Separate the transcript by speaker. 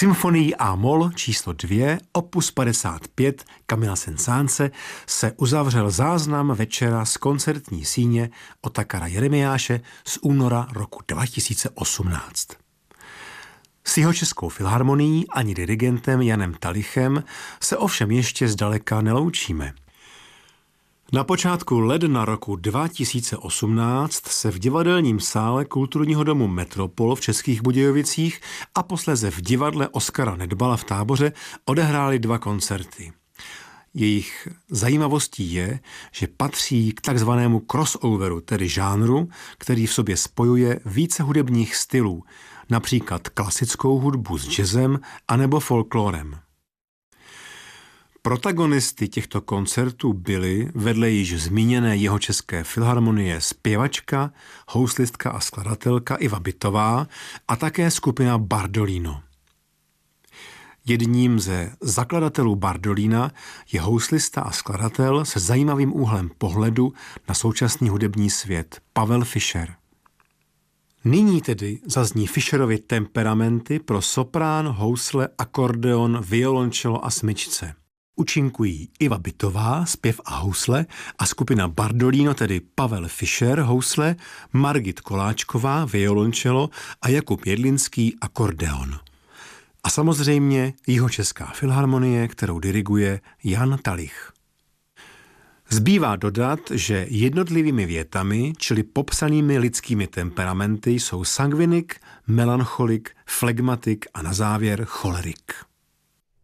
Speaker 1: Symfonií A-moll číslo 2, opus 55 Camilla Saint-Saënse se uzavřel záznam večera z koncertní síně Otakara Jeremiáše z února roku 2018. S Jihočeskou filharmonií ani dirigentem Janem Talichem se ovšem ještě zdaleka neloučíme. Na počátku ledna roku 2018 se v divadelním sále Kulturního domu Metropol v Českých Budějovicích a posléze v divadle Oskara Nedbala v Táboře odehrály 2 koncerty. Jejich zajímavostí je, že patří k takzvanému crossoveru, tedy žánru, který v sobě spojuje více hudebních stylů, například klasickou hudbu s jazzem anebo folklórem. Protagonisty těchto koncertů byly vedle již zmíněné Jihočeské filharmonie zpěvačka, houslistka a skladatelka Iva Bytová a také skupina Bardolino. Jedním ze zakladatelů Bardolina je houslista a skladatel se zajímavým úhlem pohledu na současný hudební svět Pavel Fischer. Nyní tedy zazní Fischerovy temperamenty pro soprán, housle, akordeon, violončelo a smyčce. Účinkují Iva Bytová, zpěv a housle, a skupina Bardolino, tedy Pavel Fischer, housle, Margit Koláčková, violončelo a Jakub Jedlinský, akordeon. A samozřejmě Jihočeská filharmonie, kterou diriguje Jan Talich. Zbývá dodat, že jednotlivými větami, čili popsanými lidskými temperamenty, jsou sangvinik, melancholik, flegmatik a na závěr cholerik.